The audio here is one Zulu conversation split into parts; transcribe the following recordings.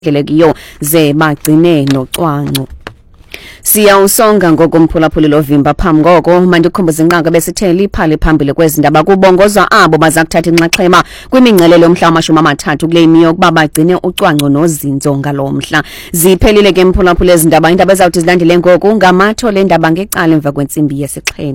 kiyo ze bagcine nocwanco. Siyawusonga ngokumphulaphula lovimba phambi koko manje ukhomboza inqaka besithele iphale phambili kwezindaba kubongozwa abo bazakuthatha inxaxheba kwimingcelelo yomhla wama-30 kule imi yokuba bagcine ucwanco nozinzo ngalomhla. Ziphelile ke mphulaphula ezindaba indaba ezawuthi zilandele ngoku ngamatho le ndaba ngecala emva kwensimbi yesi-7.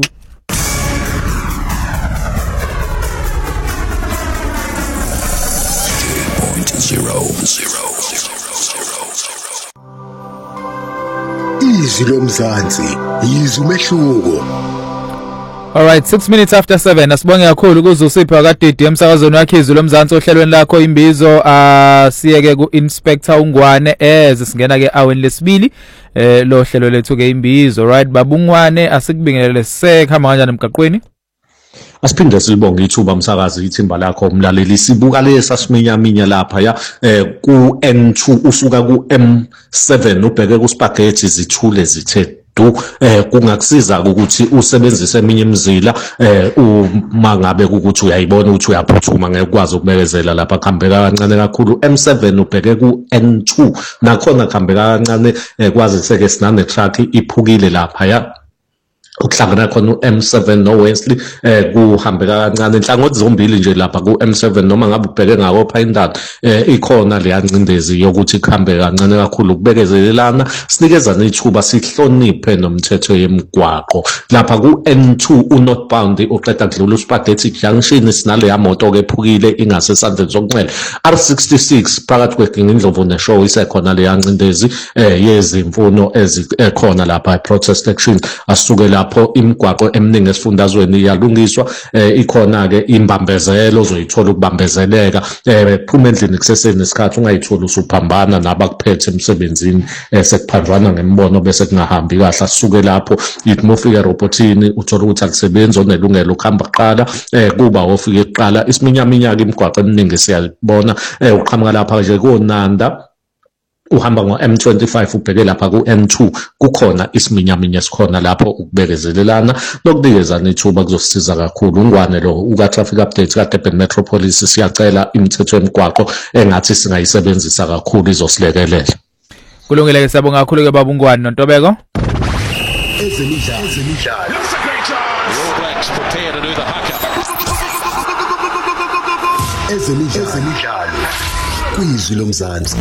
Izwi lomzansi yizwi umehluko. Alright, 6 minutes after 7 asibonge kakhulu kuzosipha kaDidi emsakazweni wakhe izwi lomzansi ohlelweni lakho imbizo siyeke ku-Inspector Ungwane singena ke aweni lesibili lo hlelo lethu ke imbizo. Right babungwane asikubingelele sekuhamba kanjani emgaqweni? Asiphinde silibonge ithuba umsakazi ithimba lakho umlaleli sibuka lesa siminyaminya lapha ya ku N2 usuka ku M7 ubheke ku spaghetti zithule zithe kungakusiza ukuthi usebenzise eminye imizila uma ngabe ukuthi uyayibona ukuthi uyaphuthuma ngeke ukwazi ukubekezela lapha khambeka kancane kakhulu M7 ubheke ku N2 nakhona khambeka kancane kwazi seke sinane truck iphukile lapha ya ukuhlangana khona u-M7 no Wesley kuhambeka kancane inhlangothi zombili nje lapha ku-M7 noma ngabe ubheke ngakopha indaba ikhona le yancindezi yokuthi kuhambe kancane kakhulu ukubekezelelana sinikezana ithuba sihloniphe nomthetho yemigwaqo lapha ku-N2 unorthbound uqeda kudlula uSpaghetti Junction sinale yamoto ke ephukile ingase esandleni sokunxele R66 phakathi kweGingindlovu neShowe isekhona le yancindezi yezimfuno ezikhona lapha protest action asuke lapho imigwaqo eminingi esifundazweni iyalungiswa ikhona ke imbambezelo ozoyithola ukubambezeleka phuma endlini kuseseni isikhathi ungayithola usuphambana nabakuphethe emsebenzini sekuphandlwana ngembono bese kungahambi kahle asuke lapho yithi mofika robotini uthola ukuthi akusebenzi onelungelo ukuhamba kuqala kuba ofike kuqala isiminyaminya ke imigwaqo eminingi siyabona uqhamuka lapha nje koNanda uhamba ngo-M25 ubheke lapha ku-N2 kukhona isiminyaminya esikhona lapho ukubekezelelana nokunikezana ithuba kuzosiza kakhulu. Ungwane lo uka-traffic update ka-Durban Metropolis siyacela imithetho yemigwaqo engathi singayisebenzisa kakhulu izosilekelela. Kulungile ke siyabonga kakhulu ke baba Ungwane noNtobeko. Ezemidlalo. Ezemidlalo. Kwizwi lomzansi.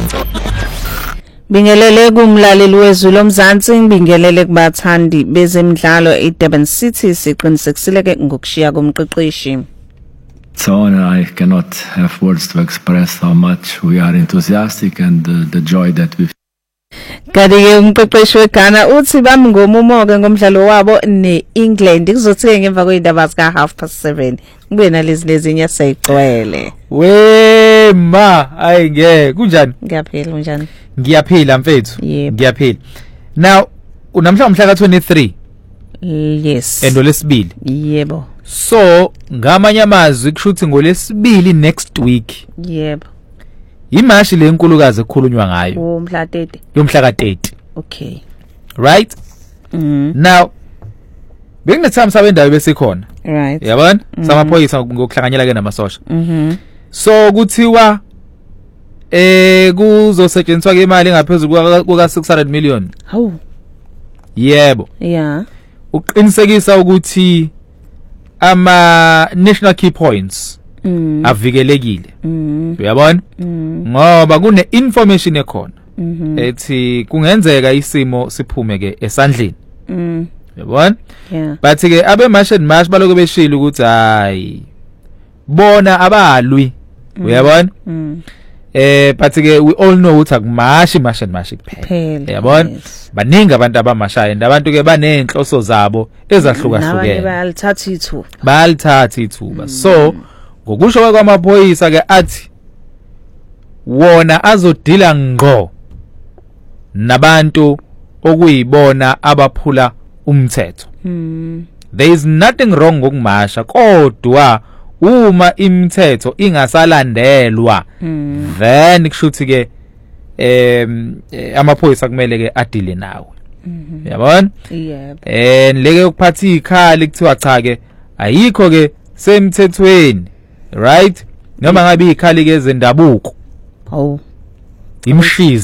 Bingelele kumlaleli wezwi lomzansi ngibingelele kubathandi bezemidlalo eDurban City siqinisekisile ke ngokushiya komqeqeshi. So I cannot have words to express how much we are enthusiastic and the joy that we Kade umqeqeshi weGhana uthi bami ngomumoke ngomdlalo wabo neEngland kuzothi ngemva kwendaba zika 7:30 kube nalezi lezinye sayigcwele. Wema ayike kunjani? Ngiyaphila unjani? Ngiyaphila mfethu. Ngiyaphila. Now unamhla umhla ka23. Yes. Endo lesibili. Yebo. So ngamanye amazwi kushuthi ngolesibili next week. Yebo. Imashi lenkulukazi ekhulunywa ngayo. Umhla 30. Yomhla ka30. Okay. Right? Now bekunethamsa bendawo besikhona. Right. Yabona? Samaphoyisa ngokuhlanganyela ke namasosha. So kuthiwa kuzosetshenziswa ke imali engaphezulu kuka 600 million. Hawu. Yebo. Yeah. Uqinisekisa ukuthi ama national key points avikelekile. Uyabona? Ngoba kune information ekhona ethi kungenzeka isimo siphume ke esandleni. Uyabona? Yeah. But ke abe march and march baloku beshila ukuthi hayi bona abalwi. Uyabona? But ke we all know ukuthi akumashi march and march kuphela. Uyabona? Baningi abantu abamashayo and abantu ke banenhloso zabo ezahlukahlukene. Bayalithatha ithuba. So ngokusho kwamaphoyisa ke athi wona azodila ngo nabantu okuyibona abaphula umthetho. There is nothing wrong ngokumasha kodwa uma imithetho ingasalandelwa then kushuthi ke amaphoyisa kumele ke adile nawe. Yabona? Yebo. Leke ukuphatha ikhali kuthiwa cha ke ayikho ke semthethweni. Right? Noma ngabe ikhali ke zendabuko. Hawu. imshizi